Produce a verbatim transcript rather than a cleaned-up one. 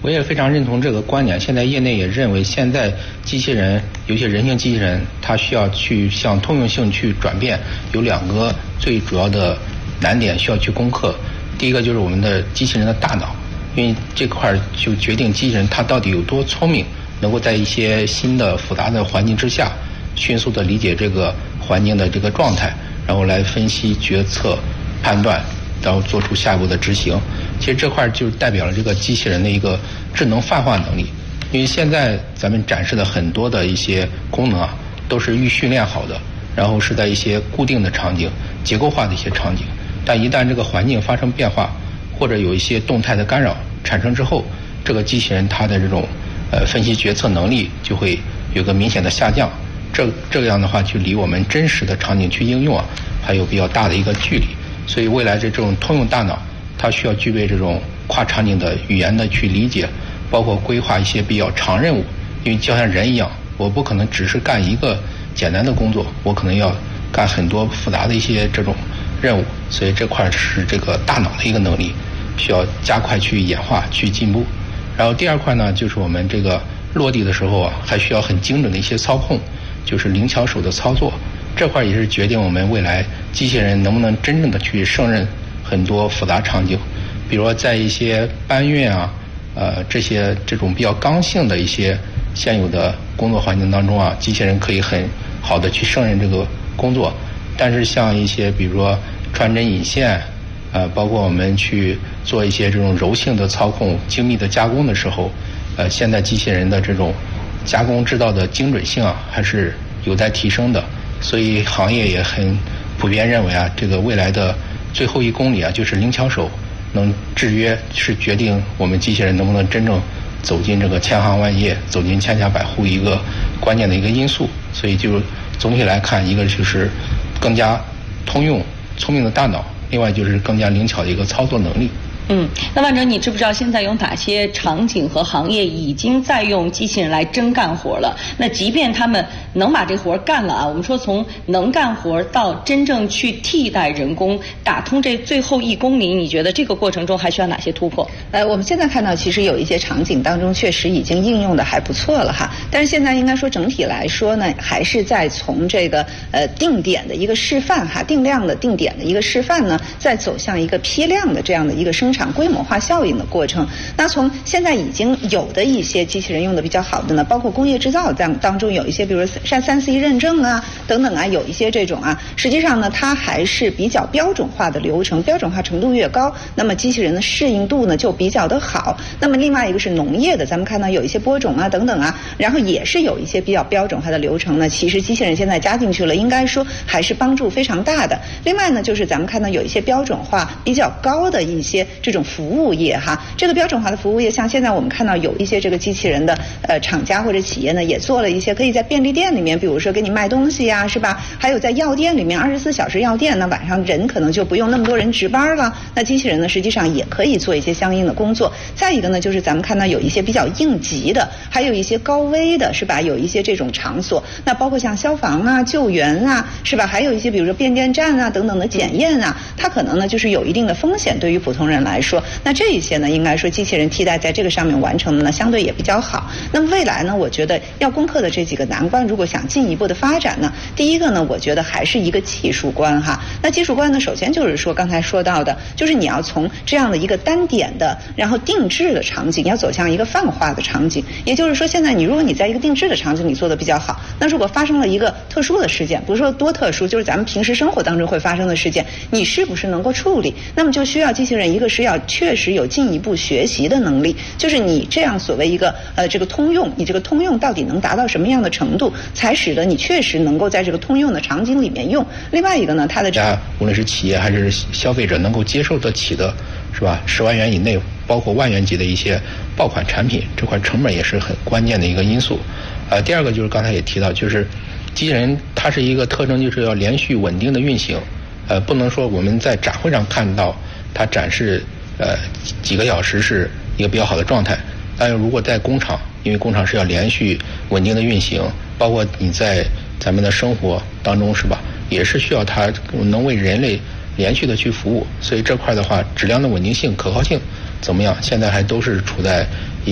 我也非常认同这个观点。现在业内也认为，现在机器人，有些人形机器人，它需要去向通用性去转变，有两个最主要的难点需要去攻克。第一个就是我们的机器人的大脑，因为这块就决定机器人它到底有多聪明，能够在一些新的复杂的环境之下，迅速的理解这个环境的这个状态，然后来分析、决策、判断，然后做出下一步的执行。其实这块就代表了这个机器人的一个智能泛化能力。因为现在咱们展示的很多的一些功能啊，都是预训练好的，然后是在一些固定的场景、结构化的一些场景。但一旦这个环境发生变化，或者有一些动态的干扰产生之后，这个机器人它的这种呃分析决策能力就会有个明显的下降。这这样的话，就离我们真实的场景去应用啊，还有比较大的一个距离。所以未来这种通用大脑，它需要具备这种跨场景的语言的去理解，包括规划一些比较长任务。因为就像人一样，我不可能只是干一个简单的工作，我可能要干很多复杂的一些这种任务。所以这块是这个大脑的一个能力，需要加快去演化、去进步。然后第二块呢，就是我们这个落地的时候啊，还需要很精准的一些操控，就是灵巧手的操作。这块也是决定我们未来机器人能不能真正的去胜任很多复杂场景。比如说在一些搬运啊，呃这些这种比较刚性的一些现有的工作环境当中啊，机器人可以很好的去胜任这个工作。但是像一些比如说穿针引线，呃，包括我们去做一些这种柔性的操控、精密的加工的时候，呃，现在机器人的这种加工制造的精准性啊，还是有待提升的。所以行业也很普遍认为啊，这个未来的最后一公里啊，就是灵巧手能制约，是决定我们机器人能不能真正走进这个千行万业、走进千家百户一个关键的一个因素。所以就总体来看，一个就是更加通用、聪明的大脑，另外就是更加灵巧的一个操作能力。 嗯，那万哲，你知不知道现在有哪些场景和行业已经在用机器人来真干活了？那即便他们能把这活干了啊，我们说从能干活到真正去替代人工，打通这最后一公里，你觉得这个过程中还需要哪些突破？ 呃，我们现在看到，其实有一些场景当中确实已经应用的还不错了哈。但是现在应该说整体来说呢，还是在从这个呃定点的一个示范哈，定量的定点的一个示范呢，再走向一个批量的这样的一个生产规模化效应的过程。那从现在已经有的一些机器人用的比较好的呢，包括工业制造当当中有一些，比如像三 C 认证啊等等啊，有一些这种啊，实际上呢，它还是比较标准化的流程，标准化程度越高，那么机器人的适应度呢就比较的好。那么另外一个是农业的，咱们看到有一些播种啊等等啊，然后也是有一些比较标准化的流程呢，其实机器人现在加进去了，应该说还是帮助非常大的。另外呢，就是咱们看到有一些标准化比较高的一些这种服务业哈，这个标准化的服务业，像现在我们看到有一些这个机器人的呃厂家或者企业呢，也做了一些可以在便利店里面，比如说给你卖东西呀，是吧？还有在药店里面二十四小时药店，那晚上人可能就不用那么多人值班了，那机器人呢实际上也可以做一些相应的工作。再一个呢，就是咱们看到有一些比较应急的，还有一些高危的，是吧？有一些这种场所，那包括像消防啊、救援啊，是吧？还有一些比如说变电站啊等等的检验啊，它可能呢就是有一定的风险，对于普通人来说，那这一些呢，应该说机器人替代在这个上面完成的呢，相对也比较好。那么未来呢，我觉得要攻克的这几个难关，如果想进一步的发展呢，第一个呢，我觉得还是一个技术关哈。那技术关呢，首先就是说刚才说到的，就是你要从这样的一个单点的，然后定制的场景，要走向一个泛化的场景。也就是说，现在你如果你在一个定制的场景里做的比较好，那如果发生了一个特殊的事件，不是说多特殊，就是咱们平时生活当中会发生的事件，你是不是能够处理？那么就需要机器人，一个是要确实有进一步学习的能力，就是你这样所谓一个呃这个通用，你这个通用到底能达到什么样的程度，才使得你确实能够在这个通用的场景里面用。另外一个呢，它的无论是企业还是消费者能够接受得起的，是吧？十万元以内，包括万元级的一些爆款产品，这块成本也是很关键的一个因素。呃，第二个就是刚才也提到，就是机器人它是一个特征，就是要连续稳定的运行，呃，不能说我们在展会上看到它展示呃几个小时是一个比较好的状态，但是如果在工厂，因为工厂是要连续稳定的运行，包括你在咱们的生活当中，是吧，也是需要它能为人类连续的去服务，所以这块的话，质量的稳定性、可靠性怎么样，现在还都是处在